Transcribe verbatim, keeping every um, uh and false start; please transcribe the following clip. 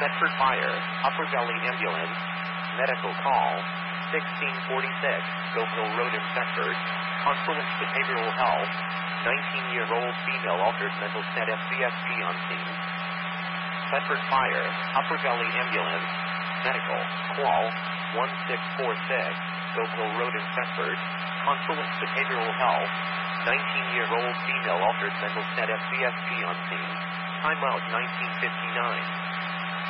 Bedford Fire, Upper Valley Ambulance, medical call, sixteen forty-six, Goupil Road in Bedford, Confluence Behavioral Health, nineteen-year-old female altered mental state F C S P on scene. Bedford Fire, Upper Valley Ambulance, medical, call, one six four six, Goupil Road in Bedford, Confluence Behavioral Health, nineteen-year-old female altered mental state F C S P on scene. Time out nineteen fifty-nine.